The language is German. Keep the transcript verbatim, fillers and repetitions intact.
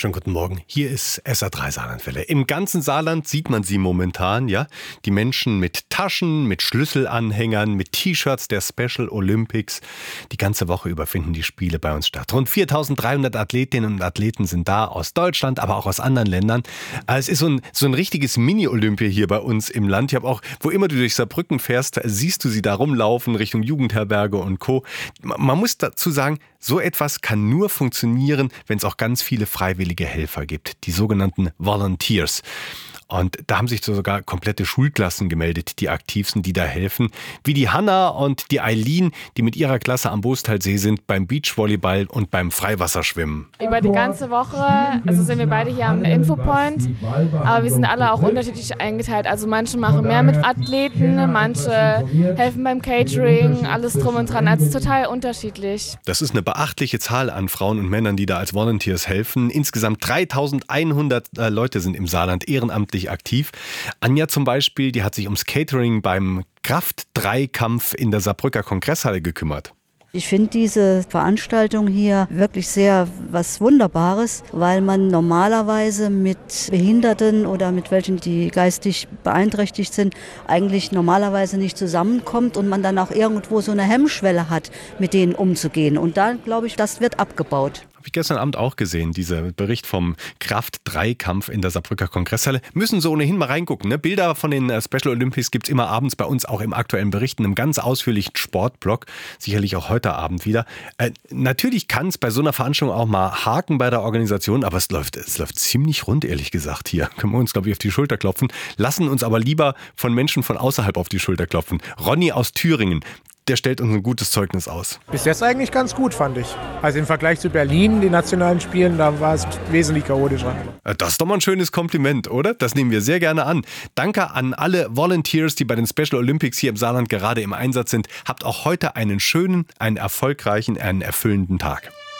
Schönen guten Morgen. Hier ist S R drei Saarlandwelle. Im ganzen Saarland sieht man sie momentan, ja. Die Menschen mit Taschen, mit Schlüsselanhängern, mit T-Shirts der Special Olympics. Die ganze Woche über finden die Spiele bei uns statt. Rund viertausenddreihundert Athletinnen und Athleten sind da, aus Deutschland, aber auch aus anderen Ländern. Es ist so ein, so ein richtiges Mini-Olympia hier bei uns im Land. Ich habe auch, wo immer du durch Saarbrücken fährst, siehst du sie da rumlaufen, Richtung Jugendherberge und Co. Man muss dazu sagen, so etwas kann nur funktionieren, wenn es auch ganz viele freiwillige Helfer gibt, die sogenannten Volunteers. Und da haben sich sogar komplette Schulklassen gemeldet, die aktiv sind, die da helfen. Wie die Hanna und die Eileen, die mit ihrer Klasse am Boostalsee sind beim Beachvolleyball und beim Freiwasserschwimmen. Über die ganze Woche, also sind wir beide hier am Infopoint, aber wir sind alle auch unterschiedlich eingeteilt. Also manche machen mehr mit Athleten, manche helfen beim Catering, alles drum und dran. Also total unterschiedlich. Das ist eine beachtliche Zahl an Frauen und Männern, die da als Volunteers helfen. Insgesamt dreitausendeinhundert äh, Leute sind im Saarland ehrenamtlich aktiv. Anja zum Beispiel, die hat sich ums Catering beim Kraft-Dreikampf in der Saarbrücker Kongresshalle gekümmert. Ich finde diese Veranstaltung hier wirklich sehr was Wunderbares, weil man normalerweise mit Behinderten oder mit welchen, die geistig beeinträchtigt sind, eigentlich normalerweise nicht zusammenkommt und man dann auch irgendwo so eine Hemmschwelle hat, mit denen umzugehen. Und da glaube ich, das wird abgebaut. Habe ich gestern Abend auch gesehen, dieser Bericht vom Kraft-Dreikampf in der Saarbrücker Kongresshalle. Müssen Sie ohnehin mal reingucken. Ne? Bilder von den Special Olympics gibt es immer abends bei uns auch im aktuellen Bericht, in einem ganz ausführlichen Sportblog. Sicherlich auch heute Abend wieder. Äh, natürlich kann es bei so einer Veranstaltung auch mal haken bei der Organisation, aber es läuft, es läuft ziemlich rund, ehrlich gesagt hier. Können wir uns, glaube ich, auf die Schulter klopfen. Lassen uns aber lieber von Menschen von außerhalb auf die Schulter klopfen. Ronny aus Thüringen. Der stellt uns ein gutes Zeugnis aus. Bis jetzt eigentlich ganz gut, fand ich. Also im Vergleich zu Berlin, den nationalen Spielen, da war es wesentlich chaotischer. Das ist doch mal ein schönes Kompliment, oder? Das nehmen wir sehr gerne an. Danke an alle Volunteers, die bei den Special Olympics hier im Saarland gerade im Einsatz sind. Habt auch heute einen schönen, einen erfolgreichen, einen erfüllenden Tag.